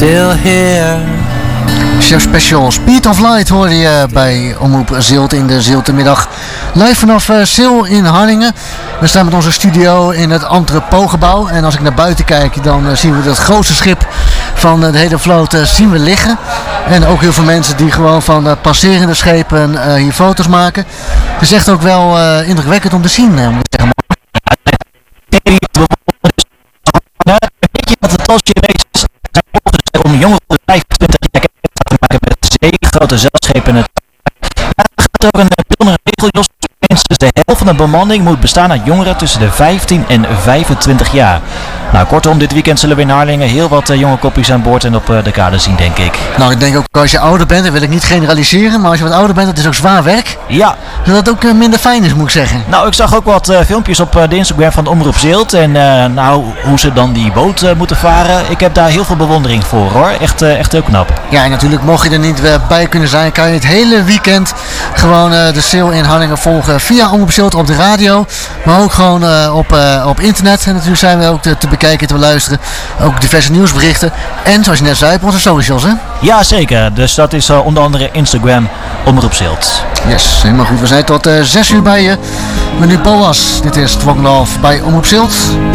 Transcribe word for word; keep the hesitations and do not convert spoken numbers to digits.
Still here. Chef Special Speed of Light hoorde je bij Omroep Zilt in de Ziltemiddag. Live vanaf uh, Sil in Harlingen. We staan met onze studio in het entrepotgebouw. En als ik naar buiten kijk, dan uh, zien we het grootste schip van uh, de hele vloot uh, zien we liggen. En ook heel veel mensen die gewoon van uh, passerende schepen uh, hier foto's maken. Het is echt ook wel uh, indrukwekkend om te zien, uh, moet ik zeggen. Weet je wat het als je is? Om jongeren van vijfentwintig jaar te maken met zee, grote zeilschepen. Het gaat ook een bijzondere regel, Jos. Minstens de helft van de bemanning moet bestaan uit jongeren tussen de vijftien en vijfentwintig jaar. Nou, kortom, dit weekend zullen we in Harlingen heel wat uh, jonge kopjes aan boord en op uh, de kade zien, denk ik. Nou, ik denk ook als je ouder bent, dat wil ik niet generaliseren, maar als je wat ouder bent, dat is ook zwaar werk. Ja. Zodat het ook uh, minder fijn is, moet ik zeggen. Nou, ik zag ook wat uh, filmpjes op uh, de Instagram van de Omroep Zilt en uh, nou, hoe ze dan die boot uh, moeten varen. Ik heb daar heel veel bewondering voor, hoor. Echt, uh, echt heel knap. Ja, en natuurlijk, mocht je er niet uh, bij kunnen zijn, kan je het hele weekend gewoon uh, de Sil in Harlingen volgen via Omroep Zilt op de radio, maar ook gewoon uh, op, uh, op internet. En natuurlijk zijn we ook te, te bekijken, te beluisteren. Ook diverse nieuwsberichten. En zoals je net zei, op onze socials, hè? Ja, zeker. Dus dat is uh, onder andere Instagram Omroep Zilt. Yes, helemaal goed. We zijn tot uh, zes uur bij je. Met nu Boas. Dit is Twang Love bij Omroep Zilt.